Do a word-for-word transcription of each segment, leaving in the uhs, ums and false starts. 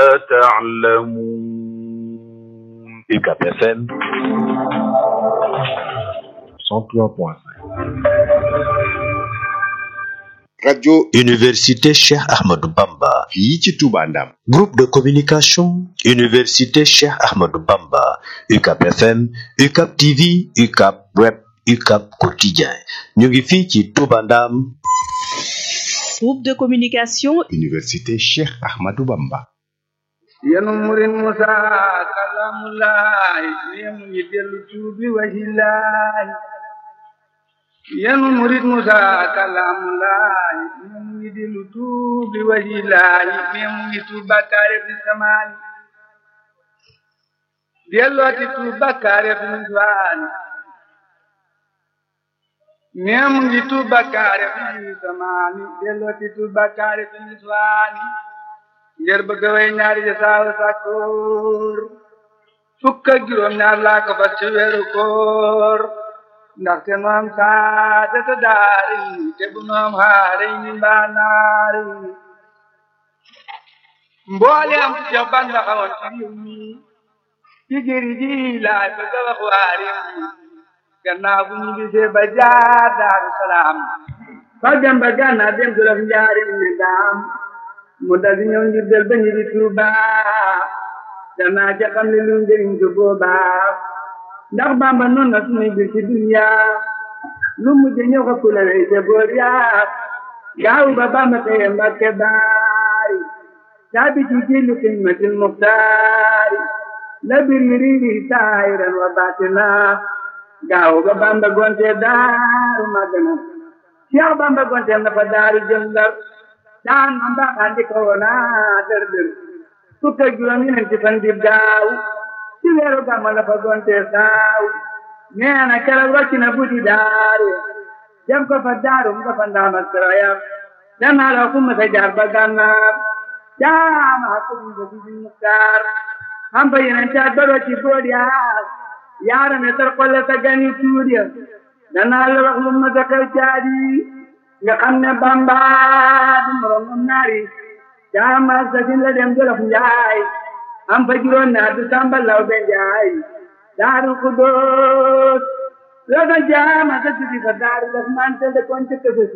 تعلمون. U C A P F M cent trois point cinq. Radio Université Cheikh Ahmadou Bamba. fii ci Touba Ndam. Groupe de communication Université Cheikh Ahmadou Bamba. U C A P F M, U C A P T V, U C A P Web, U C A P Quotidien. ñu ngi fii ci Touba Ndam. Groupe de communication Université Cheikh Ahmadou Bamba. yanu murin Musa kalamulaay yemu ngi dellu tuubi wahilaay yanu murid Musa kalamulaay yemu ngi dellu tuubi wahilaay yemu ngi tuub bakkaare fi samaani dellooti tuub bakkaare fi niswaani yemu ngi tuub bakkaare fi samaani dellooti tuub bakkaare fi niswaani ngir bëgg way ñaari ja saawa sàkkoor fukk ak juróom ñaar laa ko fas ci weeru koor ndaxte nu am saadata daari te bu nu am xaari ni mbaa naari mboole am ci jox ban la xawoon ci réew mi ci géri ji laay bëgg a wax waa réew mi gannaaw bu ñu bisee ba jaar Daaru Salaam fa dem ba gànnaaw dem Jolof njaari ne daam mu dal di ñëw ngir del ba ñu di Tuuba danaa ca xam ne lu njëriñ ko boobaa ndax Bamba noonu na suñuy bir ci dunya lu mujj ñëw ko kula wey te boor yaa gaaw ba Bamba teye Mbàkke baari caabi ci jillu xidmatil muxtaari la bir yi riiri saahiran wa baatina gaaw ba Bamba gonte daaru Magana Cheikh Bamba gonte na fa daaru jëm Ndar daan man ba andi ko wona dër dër fukk ak juróom ñeenti fan di gaaw ci weeru gàmmu la fa gonte saaw nee na keroog wàcc na buti daare dem ko fa daaru mu ko fa ndaamal sarayam danaa la fu ma sa jaar ba gànnaar jaama ko mu ko di Muxtaar am fa yeneen caat ba ci bood yaa yaara ne tar xolle sa gani tuur ya danaa la wax lu ma sa xew caadi nga xam ne Bamba du moroom naari jaama sa sin la dem Jolof njaay am fa juróom naa du Samba Lawbe njaay Daaru Xudoos la sa jaama sa sidi fa daaru daf mante de kon ci këfësi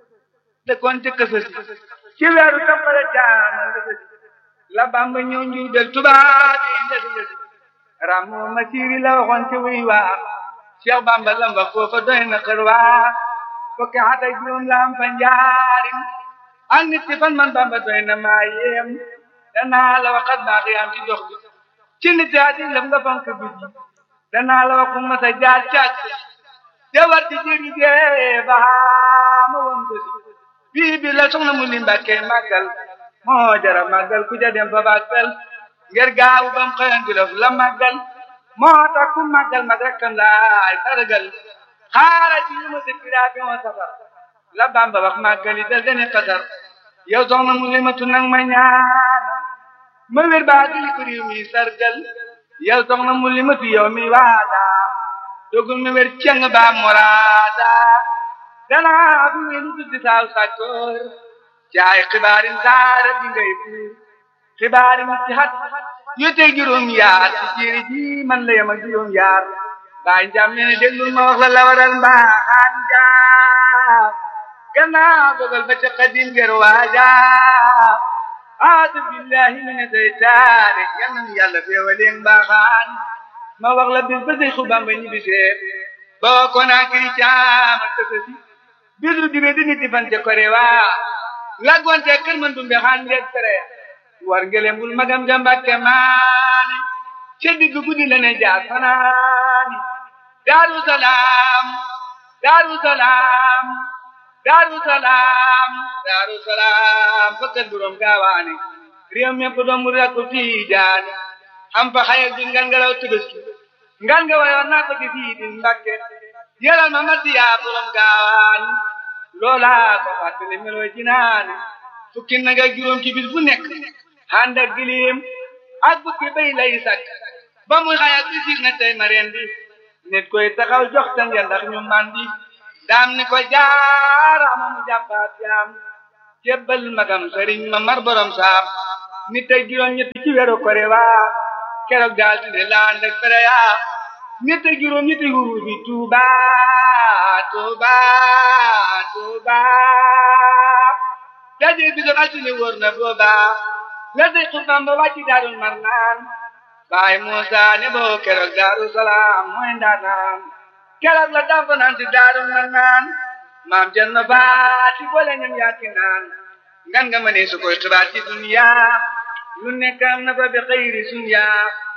de kon ci këfësi ci weeru toppale jaama la sa la Bamba ñëw ñu del tubaab yi ndesi ndesi ramu ma siiri la waxoon ci wuy waa Cheikh Bamba lam wax foofa doy na xër waa fukki at ak juróom la am fa njaarim ak nit ci fan man Bamba doy na maa yéem danaa la waxat baax yaam ci dox bi ci nit yaa di lëm nga fonk bi danaa la wax fu ma sa jaar càkk te war ci jëri dee baa ma woon ko si bii bi la soxna mu ni Mbàkke màggal moo jara màggal ku ja dem fa bàggal ngir gaawu bam xëyan Jolof la màggal moo tax ku màggal mag rakkam laay sargal xaara ci lu ma dëkkiraa bi moo safar la Bamba wax màggali dal dene xasar yow soxna mu limatu nang ma ñaan ma wér baa gili ko réew mi sargal yow soxna mu limatu yow mi waada dogul ma wér ceng baa moraada danaa fi wéru tuddi saaw sàkkoor caay xibaarin saara bi ngay buur xibaarin ci xat yu tey juróom yaar ci jéeri ji man la yem ak juróom yaar baay njaam nee na déglul ma wax la la waral mbaaxaan njaam gannaaw dogal ba ca xadim ger waaja aadu billahi mina seytaane yal na yàlla feewaleen mbaaxaan ma wax la bis ba say xubam ba ñibbi seet boo ko naa kiri caam ak tësësi bisu dibe di nit fan ca kore waa la gonte kër man dumbe xaan ngeeg tere war ngelem bul magam jambakke maane ca digg guddi la ne jaar fanaani Daaru Salaam Daaru Salaam Daaru Salaam Daaru Salaam fakkat borom gaawaane réew mépp doomu rakku Tiijaan am fa xayal bi ngan nga law Tabaski ngan nga wayoon naa ko ci fii di Mbàkke yalal ma masiyaa borom gaawaan loolaa ko fàttali melooy jinaane fukki nag ak juróom ci bis bu nekk ànd ak gilim ak bukki bay lay sakk ba muy xayal bi sig na tey ma reen bi nit koy taxaw jox tan ya ndax ñu mandi daam ni ko jaaraama mu jàppaat yaam jébbal magam sëriñ ma mar borom saam nit ak juróom ñetti ci weeru kore waa keroog daal di ne laan rek fere yaa nit ak juróom ñetti huru bi Tuuba Tuuba Tuuba daje bi doon altine wóor na booba la day xutbam ba wàcci Daarul Marnaan baay Muusa ne boo keroog Daaru Salaam mooy ndaanaan keroog la dafa naan ci Daarul Marnaan maam jël na baati boole ñam yaati naan ngan nga mënee su koy xibaar ci dunya lu nekk am na fa bi xëyri sunya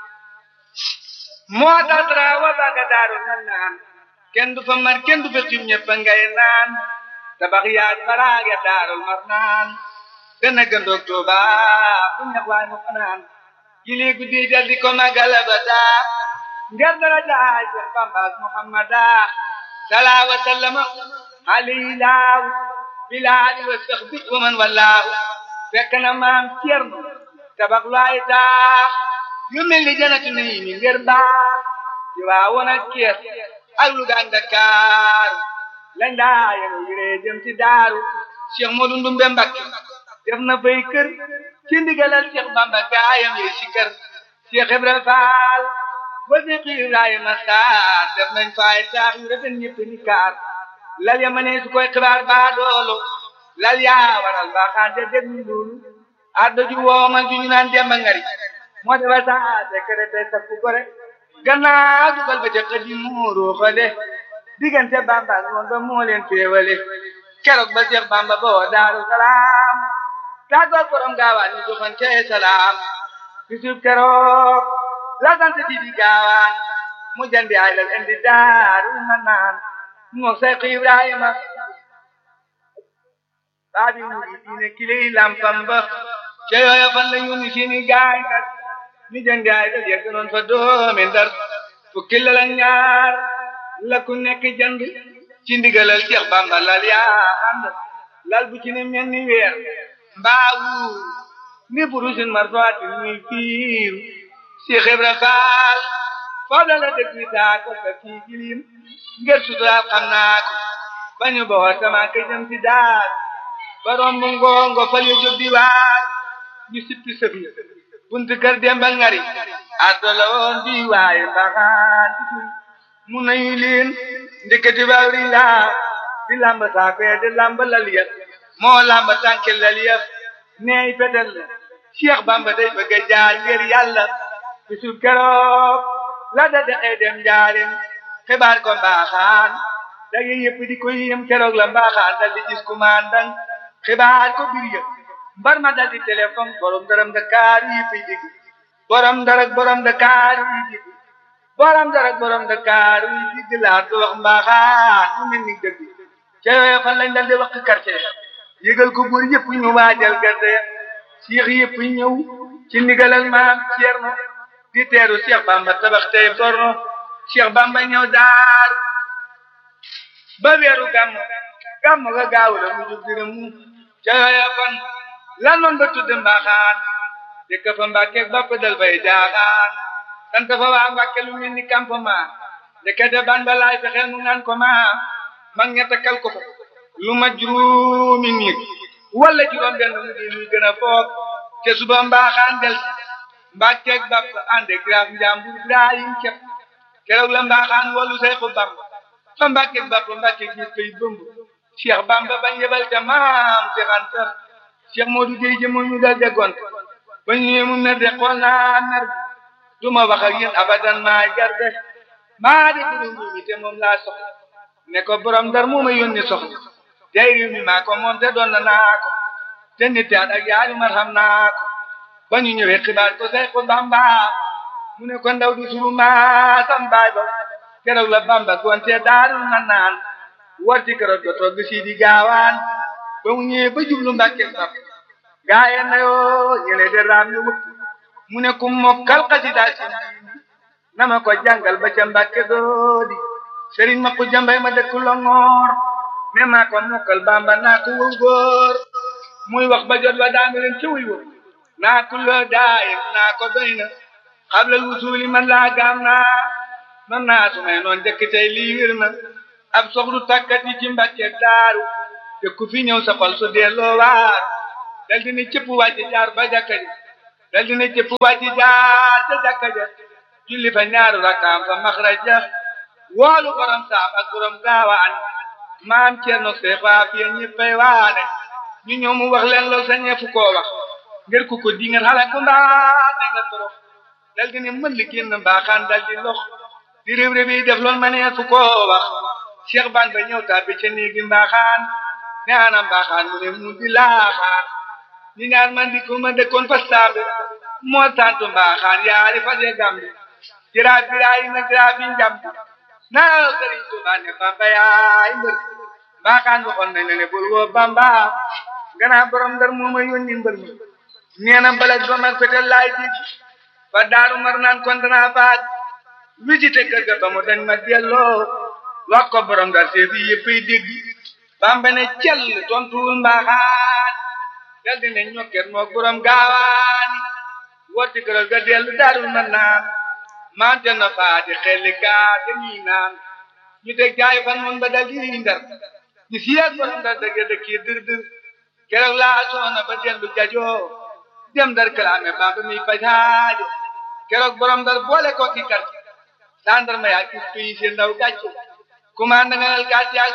moo tax dara wa baga Daarul Marnaan kenn du fa mar kenn du fa xiim ñëpp ngay naan tabax yaat baraage Daarul Marnaan dana gëndoog Tuuba fu ñax waay mu fanaan jili guddi jal di ko magala ba daa ngir dara jaay Seex Bamba Muhammada salaa wa sallama alayhi laaw bilaali wa saxbi wa man wallaahu fekk na maam Cerno tabax lu ay taax yu mel ni janatu nii mi ngir baax ci waa woon ak Kees ak Luga ak Dakar lañ daa yenu yiree jëm ci daaru Cheikh Modou Ndumbe Mbakke def na fay kër ci ndigalal Cheikh Bamba gaayam yi ci kër Cheikh Ibra Faal ba Cheikh Ibrahima Sarr def nañ fay taax yu rafet ñëpp ni kaar lal ya mënee su koy xibaar baa doolu lal yaa waral baaxaan te déglu loolu addo ju woomal ju ñu naan Demba Ngari moo defar saa secrétaire sa ku gore gannaaw dugal ba ca xëddi muuru xale diggante Bamba noon ba moo leen féewale keroog ba Seex Bamba boo Daaru Salaam tàggoog borom gaawaan ñu joxante salaam bisub keroog la sant ci di gaawaan mu jandi ay lal indi Daarul Marnaan moo Seex Ibrahima baabi mu ngi diine kiley lampam ba ca yooya fan la yónni seeni gaay kat mi jandi ay lal yegg noon fa doomi Ndar fukki lal ak ñaar la ku nekk jand ci ndigalal Seex Bamba lal yaa ànd lal bu ci ne mel ni weer mbaawu ni burusin marfaati muy fiir Seex Ibra Faal foo dala dëgg wi taa ko sa fii gilim ngir suturaal xam naa ko bañu boo sama ka jëm ci daal borom bu ngoongo fal yu jóg di waar ñu sippi sëfi buntu kër Demba Ngari addo la woon di waaye mbaxaan mu nañu leen ndeketi bawri laa di lamba saafee di lamba laliya moo lamba tànke laliya neey petel la Cheikh Bamba day bëgg a jaar ngir yàlla bisu keroog la da dexee dem jaarem xibaar ko mbaaxaan dage yëpp di ko yem keroog la mbaaxaan dal di gis commandant xibaar ko bir yëpp mbar ma dal di téléphone borom daram Dakar yi fay dégg borom darak borom Dakar yi dégg borom darak borom Dakar yi dégg laa do wax mbaaxaan mu mel ni dëgg ca yooyu fan lañ dal di wax quartier yëgal ko góor yëpp ñu waajal gerte Cheikh yëpp ñëw ci ndigalal maam Cerno di teeru Cheikh Bamba tabax tey borno Cheikh Bamba ñëw daar ba weeru gàmm gàmm ga gaaw la mu jóg dina mu ca yooyu fan lan noon ba tudd mbaaxaan dëkk fa Mbàkke bopp dal bay jaaxaan sant fa waa Mbàkke lu mel ni campement ndekete ban ba laay fexe mu naan ko ma mag ña takkal ko fa lu ma juróomi nit wala juróom benn mu di muy gën a foog te suba mbaaxaan del Mbàkke bopp ànd graaf njàmbur Ibrahim kepp keroog la mbaaxaan wolu Seexu Bamba fa Mbàkke bopp Mbàkke gis koy bëmb Cheikh Bamba bañ yebal ca maam Seex Anta Cheikh Modou Gueye jëmoo ñu dal jagoon ba ñëwee mu mer de xool naa mer du ma wax ak yéen abadan maa garde maa di buru mi te moom laa soxla ne ko borom Ndar moo ma yónni soxla tey réew mi maa ko moom te doon na naa ko te nit yaat ak yaari mar xam naa ko ba ñu ñëwee xibaar ko Seexu Bamba mu ne ko ndaw du suru maa sam baay ba keroog la Bamba gonte Daarul Marnaan war ci keroog ga togg si di gaawaan ba mu ñëwee ba jublu Mbàkke saf gaaye na yoo ñene de raam yu wëpp mu ne ku mokkal xasida si na ma ko jàngal ba ca Mbàkke doodi sëriñ ma ko jambay ma dëkk Longoor ne maa ko mokkal Bamba naa ko wëw góor muy wax ba jot wa daami leen ci wuy wëw naa ko loo daayim naa ko doy na xablal wusuuli man laa gaam naa non naa su may noon jëkk tey lii wér na ab soxlu tàkkat yi ci Mbàkke daaru te ku fi ñëw sa xol su delloo waar dal dina cëpp wàcc jaar ba jàkka ji dal dina jëpp wàcc jaar ca jàkka ja julli fa ñaaru rakkaam fa maxraj ja woolu borom saam ak borom gaawaan maam Cerno Seefa fi ñëppay waane ñu ñëw mu wax leen lool sañee fu koo wax ngir ku ko di ngeen xale ku mbaa ne nga torox dal di ne mën li génn mbaaxaan dal di lox di réew réew yi def lool ma nee fu koo wax Cheikh Ban ba ñëw tàbbi ca néegi mbaaxaan ne ana mbaaxaan mu ne mu di laaxaan ñi ñaar man di ko ma dëkkoon fa saabe moo tantu mbaaxaan yaari fa je gambi jiraa biraay na jiraa bi njambi naa Sëriñ Tuubaa ne Bamba yaay mbër mbaaxaan waxoon nañ ne bul woo Bamba gannaaw borom Ndar moo ma yónni mbër mi nee na balag ba mag fetel laay dig ba daaru mar naan kon danaa baat visité kër ga ba mu dañ ma delloo wax ko borom Ndar seef yi yëppay dégg Bamba ne cell tontuwul mbaaxaan dal di ne ñokket moo borom gaawaani wotti këral ga dellu daarul mar naan mante na faati xelli gaa dañuy naan ñu teg jaay fan mun ba dal di Ndar ñu siyeeg borom Ndar dëgg dëkk yi dër dër keroog laa soona ba dellu jajoo dem Ndar kalaame Bamba mi fajaajo keroog borom Ndar boole ko ki kat sandarma yaa gis tuyi seen ndaw gàcce commande nga nel gàcce ak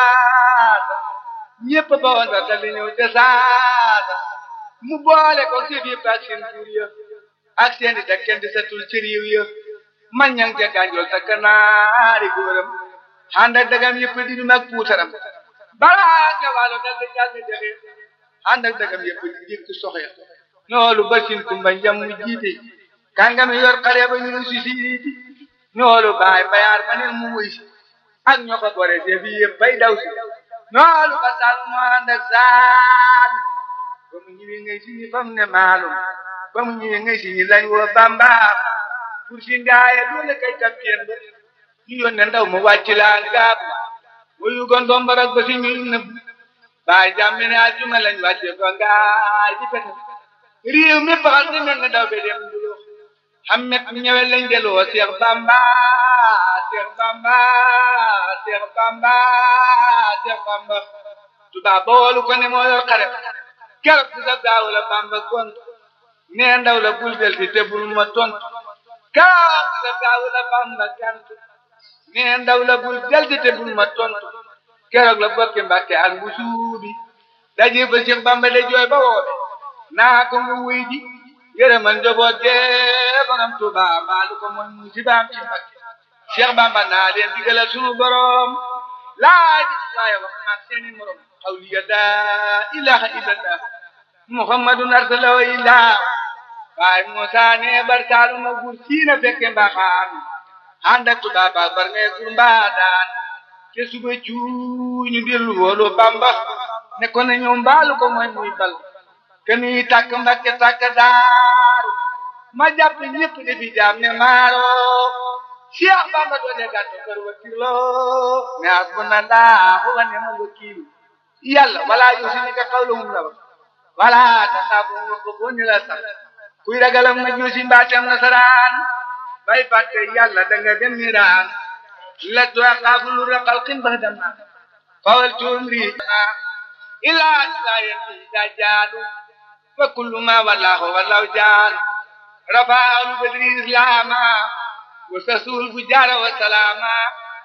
soldat ñépp ba woon Ndar dal di ñëw te saasa mu boole ko si biir ak seen buur ya ak seen di kenn di setul ci réew ya man ñang ca gànjool sa kanaari góoram ànd ak dagam yëpp di ñu mag puutaram balaa nga waalo dal di jàll jaxe ànd ak dagam yëpp di jëkk soxya ñoolu basin kumba njam mu jiite kàngami yor xale ba ñu si siiti ñoolu baay bayaar ma ne mu wuy si ak ñoo ko bore see fi yëpp bay daw si ñoolu ba sal mu ànd ak saal ba mu ñëwee ngay si ñi fam ne maalum ba mu ñëwee ngay si ñi lañ woo Bamba pour si ndaaye doole kay kapteen ba ñu yónnee ndaw mu wàcc laa gaab wuyu gon dombarak ba si ñuy nëbb baay jàmmi ne àjjuma lañ wàcce ko ngaay di pete réew mi baxal di mel ne daw be dem duloo xammet mi ñëwee lañ deloo Seex Bamba Seex Bamba Seex Bamba Seex Bamba tubaab ba woolu ko ne moo yor xare keroog si sa gaaw la Bamba gont nee ndaw la bul del fi te bul ma tontu keroog si sa gaaw la Bamba gant nee ndaw la bul del fi te bul ma tontu keroog la bokki Mbàkke ak bu suubi daje ba Seex Bamba de jooy ba woobe naa ko mu wuy ji yërëmal njaboot gee borom Tuubaa baalu ko mooy musibaam ci Mbàkke Seex Bamba naa leen digalal sunu borom laaj waaye wax naa seeni morom xawliya laa ilaaha illallah muhammadun arsalahu illah baay Muusaa ne barsaalu ma gur siina fekke mbaaxaan ànd ak tubaab ba bar mee gur mbaadaan te suba cuuñu dellu woolu Bamba ne ko ne ñoom mbaalu ko mooy muy bal keni tàkk Mbàkke tàkk daaru ma jàpp ñépp defi jaam ne maaro Seex Bamba doone gàttu kër wakilo ne hasbunallahu wa ni'mal wakiil yàlla wala yusinika qawluhum la wala taxaafu ko ni la sax kuy ragalam ma juusi mbaatam nasaraan bay fàtte yàlla danga dem niiraan la tuaqaafu lu raqal qin bahdam fawal tumri ila sayati dajalu wa kullu ma wallahu wallahu jaan rafa'al badri islama wa sasul fujara wa salama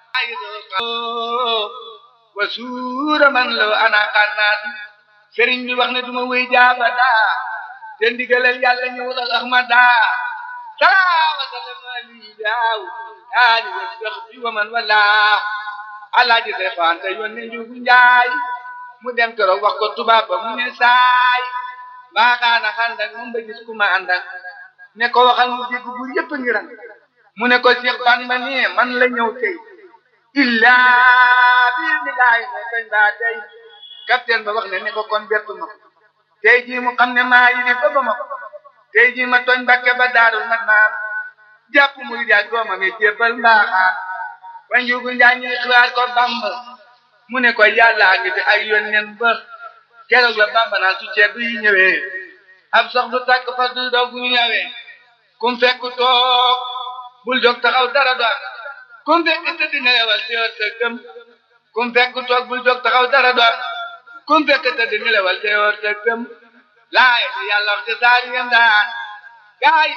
wa suura man law ana qannat sëriñ bi wax ne duma wéy jaabada te ndigalal yàlla ñëwul ak ahmada salaama salaama li daaw ali wa sahbi wa man wala alaaji say faante yónne njugu njaay mu dem keroog wax ko tubaab ba mu ne saay mbaaxaana xandak moom ba gis ku ma àndak ne ko waxal mu dégg bu yëpp ngi rang mu ne ko Seex Bamba ne man la ñëw tey illa bi ni laay ne kañ baa tey capitaine ba wax ne ne ko kon bettu ma tey jii mu xam ne maa yi fa ba ma tey jii ma tooñ Mbàkke ba daarul man naan jàpp muy jaaj gooma mi jébbal mbaaxaan wa njugu njaay ñuy xiwaar ko Bamba mu ne ko yàlla ngi fi ay yónneen ba keroog la Bamba naan su ceeb yi ñëwee ab sox du tàkk fa du doog bu ñëwee kum fekk toog bul jóg taxaw dara do am kum fekk tëdd nelewal teewal sa gëm kum fekk toog bul jóg taxaw dara do am kum fekk tëdd nelewal teewal sa gëm laay di yàlla wax te saari yam daan gaay